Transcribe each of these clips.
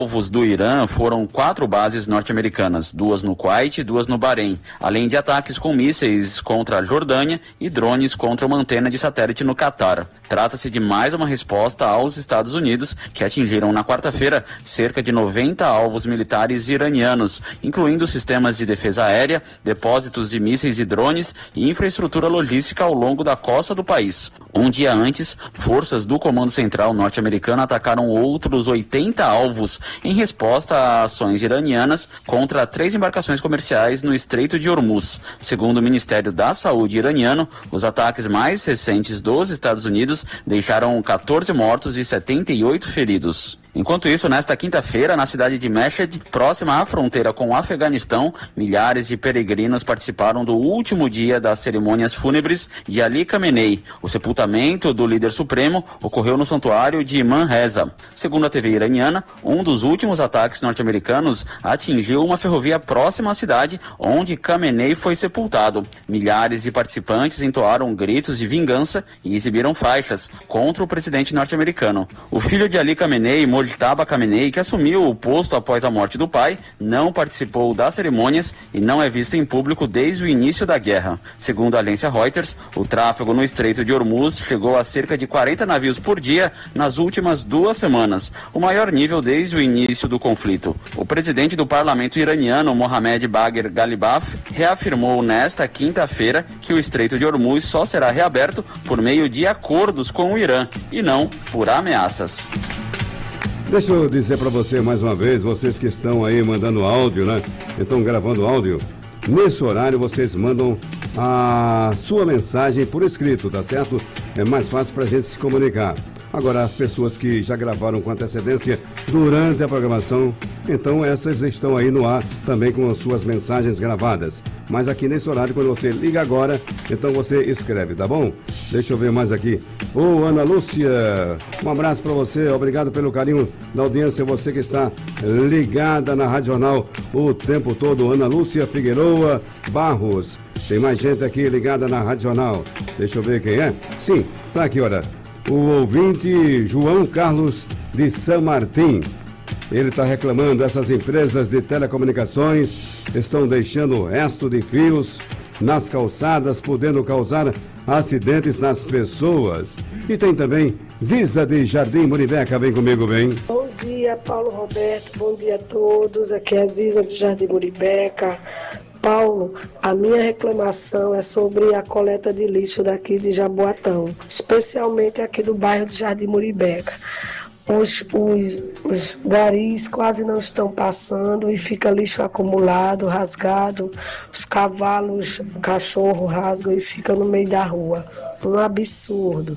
Alvos do Irã foram 4 bases norte-americanas, 2 no Kuwait e 2 no Bahrein, além de ataques com mísseis contra a Jordânia e drones contra uma antena de satélite no Catar. Trata-se de mais uma resposta aos Estados Unidos, que atingiram na quarta-feira cerca de 90 alvos militares iranianos, incluindo sistemas de defesa aérea, depósitos de mísseis e drones e infraestrutura logística ao longo da costa do país. Um dia antes, forças do Comando Central norte-americano atacaram outros 80 alvos em resposta a ações iranianas contra 3 embarcações comerciais no Estreito de Hormuz. Segundo o Ministério da Saúde iraniano, os ataques mais recentes dos Estados Unidos deixaram 14 mortos e 78 feridos. Enquanto isso, nesta quinta-feira, na cidade de Mashhad, próxima à fronteira com o Afeganistão, milhares de peregrinos participaram do último dia das cerimônias fúnebres de Ali Khamenei. O sepultamento do líder supremo ocorreu no santuário de Imam Reza. Segundo a TV iraniana, um dos últimos ataques norte-americanos atingiu uma ferrovia próxima à cidade, onde Khamenei foi sepultado. Milhares de participantes entoaram gritos de vingança e exibiram faixas contra o presidente norte-americano. O filho de Ali Khamenei, Mojtaba Khamenei, que assumiu o posto após a morte do pai, não participou das cerimônias e não é visto em público desde o início da guerra. Segundo a agência Reuters, o tráfego no Estreito de Hormuz chegou a cerca de 40 navios por dia nas últimas 2 semanas, o maior nível desde o início do conflito. O presidente do parlamento iraniano, Mohammad Bagher Ghalibaf, reafirmou nesta quinta-feira que o Estreito de Hormuz só será reaberto por meio de acordos com o Irã e não por ameaças. Deixa eu dizer para você mais uma vez, vocês que estão aí mandando áudio, né? Estão gravando áudio. Nesse horário vocês mandam a sua mensagem por escrito, tá certo? É mais fácil para a gente se comunicar. Agora, as pessoas que já gravaram com antecedência durante a programação, então essas estão aí no ar também com as suas mensagens gravadas. Mas aqui nesse horário, quando você liga agora, então você escreve, tá bom? Deixa eu ver mais aqui. Ô, Ana Lúcia, um abraço para você, obrigado pelo carinho da audiência, você que está ligada na Rádio Jornal o tempo todo. Ana Lúcia Figueroa Barros. Tem mais gente aqui ligada na Rádio Jornal. Deixa eu ver quem é. Sim, tá aqui, olha. O ouvinte João Carlos de São Martim. Ele está reclamando, essas empresas de telecomunicações estão deixando o resto de fios nas calçadas, podendo causar acidentes nas pessoas. E tem também Ziza de Jardim Muribeca, vem comigo, vem. Bom dia, Paulo Roberto, bom dia a todos, aqui é a Ziza de Jardim Muribeca. Paulo, a minha reclamação é sobre a coleta de lixo daqui de Jaboatão, especialmente aqui do bairro de Jardim Muribeca. Os garis quase não estão passando e fica lixo acumulado, rasgado, os cavalos, o cachorro rasgam e fica no meio da rua. Um absurdo.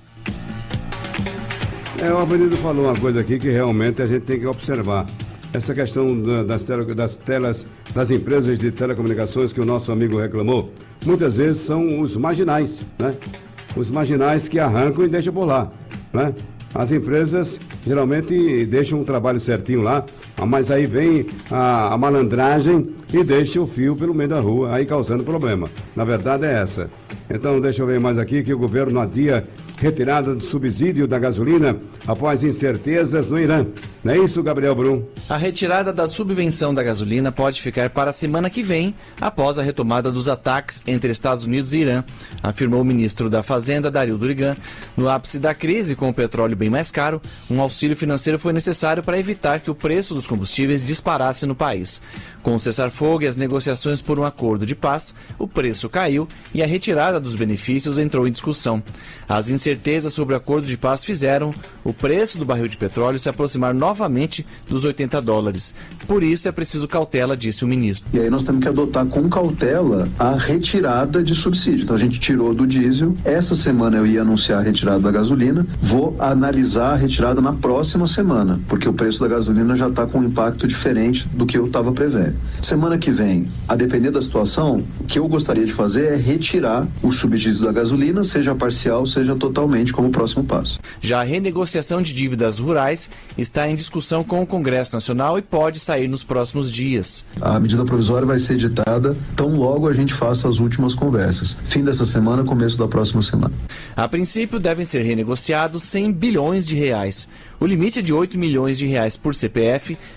O Avenida falou uma coisa aqui que realmente a gente tem que observar. Essa questão das empresas de telecomunicações que o nosso amigo reclamou, muitas vezes são os marginais, né? Os marginais que arrancam e deixam por lá, né? As empresas geralmente deixam um trabalho certinho lá, mas aí vem a malandragem e deixa o fio pelo meio da rua, aí causando problema. Na verdade é essa. Então deixa eu ver mais aqui que o governo adia retirada do subsídio da gasolina após incertezas no Irã. Não é isso, Gabriel Brum? A retirada da subvenção da gasolina pode ficar para a semana que vem, após a retomada dos ataques entre Estados Unidos e Irã, afirmou o ministro da Fazenda, Dario Durigan. No ápice da crise, com o petróleo bem mais caro, um auxílio financeiro foi necessário para evitar que o preço dos combustíveis disparasse no país. Com o cessar-fogo e as negociações por um acordo de paz, o preço caiu e a retirada dos benefícios entrou em discussão. As incertezas sobre o acordo de paz fizeram o preço do barril de petróleo se aproximar novamente dos $80. Por isso é preciso cautela, disse o ministro. E aí nós temos que adotar com cautela a retirada de subsídio. Então a gente tirou do diesel, essa semana eu ia anunciar a retirada da gasolina, vou analisar a retirada na próxima semana, porque o preço da gasolina já está com um impacto diferente do que eu estava prevendo. Semana que vem, a depender da situação, o que eu gostaria de fazer é retirar o subsídio da gasolina, seja parcial, seja total. totalmente como próximo passo. Já a renegociação de dívidas rurais está em discussão com o Congresso Nacional e pode sair nos próximos dias. A medida provisória vai ser editada tão logo a gente faça as últimas conversas. Fim dessa semana, começo da próxima semana. A princípio, devem ser renegociados 100 bilhões de reais. O limite é de 8 milhões de reais por CPF,